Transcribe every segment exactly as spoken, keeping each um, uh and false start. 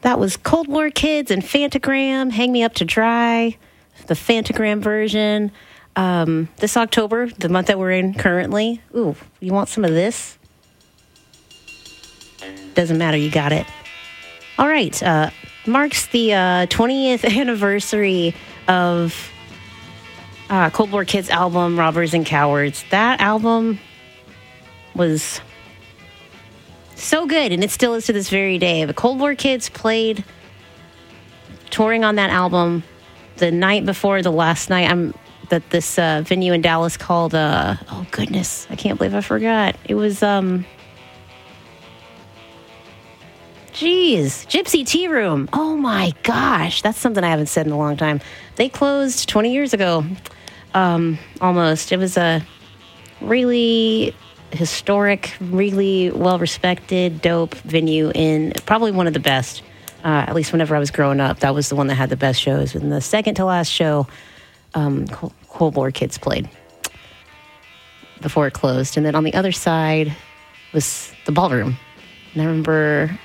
That was Cold War Kids and Phantogram, Hang Me Up to Dry, the Phantogram version. Um, this October, the month that we're in currently. Ooh, you want some of this? Doesn't matter, you got it. All right, uh, marks the uh, twentieth anniversary of uh, Cold War Kids' album, Robbers and Cowards. That album was so good, and it still is to this very day. The Cold War Kids played touring on that album the night before the last night I'm that this uh, venue in Dallas called, uh, oh goodness, I can't believe I forgot. It was, um, geez, Gypsy Tea Room. Oh my gosh, that's something I haven't said in a long time. They closed twenty years ago, um, almost. It was a really historic, really well-respected, dope venue in probably one of the best, uh, at least whenever I was growing up. That was the one that had the best shows. And the second to last show, um, Cold War Kids played before it closed. And then on the other side was the ballroom. And I remember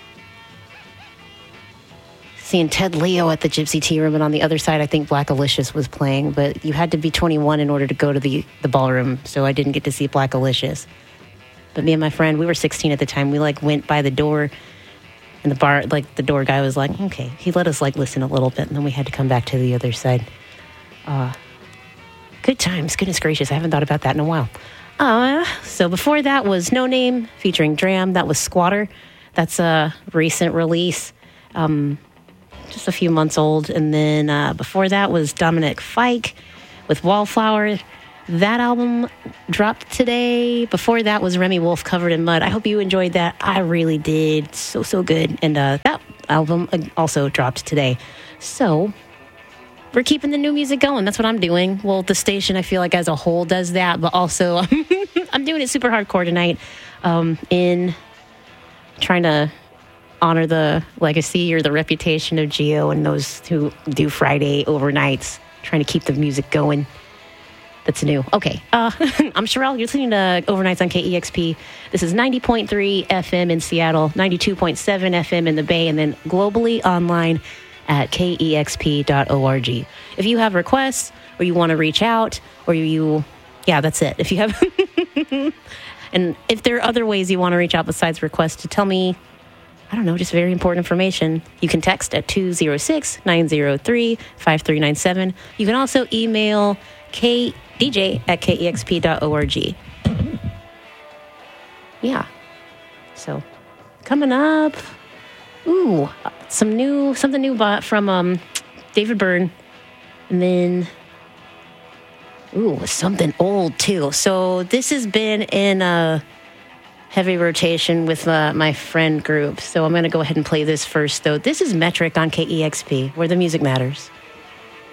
seeing Ted Leo at the Gypsy Tea Room, and on the other side, I think Black Alicious was playing, but you had to be twenty-one in order to go to the, the ballroom, so I didn't get to see Black Alicious. But me and my friend, we were sixteen at the time, we like went by the door, and the bar, like the door guy was like, okay, he let us like listen a little bit, and then we had to come back to the other side. Uh, good times, goodness gracious, I haven't thought about that in a while. Uh, so before that was No Name featuring Dram, that was Squatter. That's a recent release, um, just a few months old. And then uh, before that was Dominic Fike with Wallflower. That album dropped today. Before that was Remy Wolf, Covered in Mud. I hope you enjoyed that. I really did. So, so good. And uh, that album also dropped today. So we're keeping the new music going. That's what I'm doing. Well, the station, I feel like as a whole does that, but also I'm doing it super hardcore tonight um, in trying to honor the legacy or the reputation of Gio and those who do Friday overnights, trying to keep the music going. That's new. Okay. Uh, I'm Sherelle. You're listening to Overnights on K E X P. This is ninety point three F M in Seattle, ninety-two point seven F M in the Bay, and then globally online at K E X P dot org. If you have requests or you want to reach out or you, yeah, that's it. If you have, and if there are other ways you want to reach out besides requests to tell me, I don't know, just very important information, you can text at two oh six, nine oh three, five three nine seven. You can also email K D J at K E X P dot org. Yeah. So, coming up, ooh, some new, something new bought from um, David Byrne. And then, ooh, something old too. So, this has been in a heavy rotation with uh, my friend group. So, I'm going to go ahead and play this first, though. This is Metric on K E X P, where the music matters.